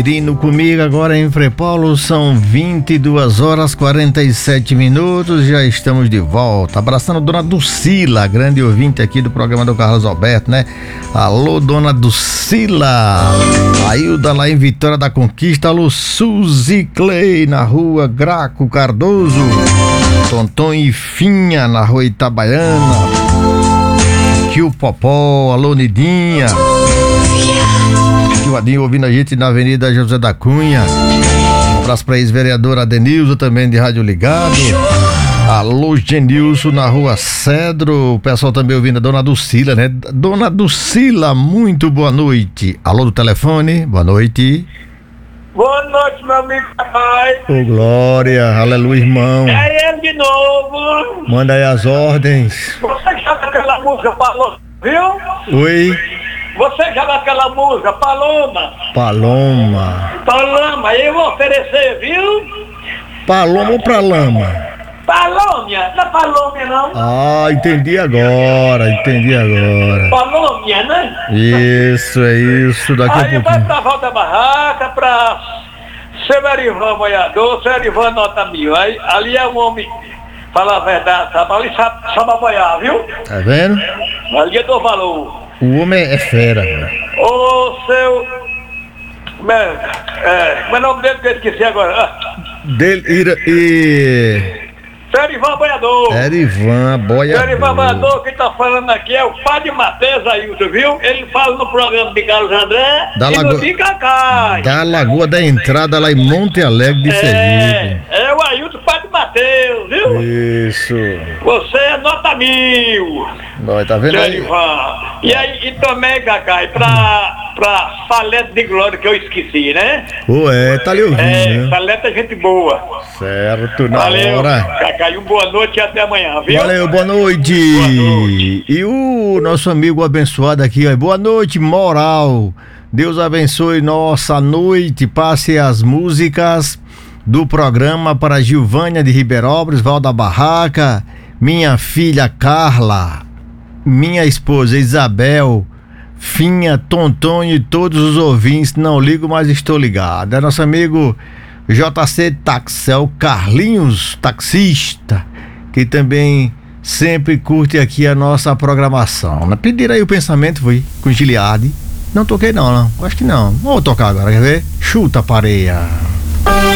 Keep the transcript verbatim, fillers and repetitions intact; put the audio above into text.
Indo comigo agora em Frei Paulo, são vinte e duas horas e quarenta e sete minutos, já estamos de volta. Abraçando a dona Ducila, grande ouvinte aqui do programa do Carlos Alberto, né? Alô, dona Ducila. Ailda lá em Vitória da Conquista. Alô, Suzy Clay na rua Graco Cardoso. Tonton e Finha na rua Itabaiana. Tio Popó, alô, Nidinha. O Adinho ouvindo a gente na Avenida José da Cunha. Um abraço pra ex-vereadora Adenilson, também de Rádio Ligado. Alô, Genilson na rua Cedro. O pessoal também ouvindo a dona Ducila, né? Dona Ducila, muito boa noite. Alô do telefone, boa noite. Boa noite, meu amigo pai. Ô, Glória, aleluia, irmão. É ele de novo. Manda aí as ordens. Você que sabe aquela música, falou, viu? Oi. Você já daquela música, Paloma? Paloma. Paloma, eu vou oferecer, viu? Paloma ou pra lama? Palômia, não é Palômia não. Ah, entendi agora, entendi agora. Palômia, né? Isso, é isso, daqui a Aí vai pouquinho. pra Volta da Barraca, pra seu Erivan Boiador, seu Erivan nota mil. Aí, ali é um homem, fala a verdade, sabe? Ali sabe, sabe apoiar, viu? Tá vendo? Ali eu dou valor. O homem é fera. Ô, seu... Como é, é, como é o nome dele que eu esqueci agora? Ah, Dele, ira, e... seu Erivan Boiador. Erivan, boia. Seu Erivan Boiador, quem tá falando aqui é o Padre Matheus Ailton, viu? Ele fala no programa de Carlos André Da e Lagoa- no Bicacai. Da Lagoa da Entrada lá em Monte Alegre de É, Sergipe. é o Ailton Padre Matheus, viu? Isso. Você é nota mil. Nós, tá vendo Seu aí? Erivan. E aí, e também, Cacai, pra, pra Salete de Glória, que eu esqueci, né? Ô, é, tá ali ouvindo, É, né? Salete é gente boa. Certo, na Valeu, hora. Cacai, um boa noite e até amanhã, viu? Valeu, boa noite. Boa noite. E o nosso amigo abençoado aqui, ó. Boa noite, moral. Deus abençoe nossa noite. Passe as músicas do programa para Gilvânia de Ribeirópolis, Val da Barraca, minha filha Carla, minha esposa Isabel, Finha, Tontonho e todos os ouvintes. Não ligo, mas estou ligado. É nosso amigo J C Taxel, Carlinhos, taxista, que também sempre curte aqui a nossa programação. Pediram aí o pensamento, foi com Giliade. Não toquei não, não. Acho que não. Vou tocar agora, quer ver? Chuta a pareia.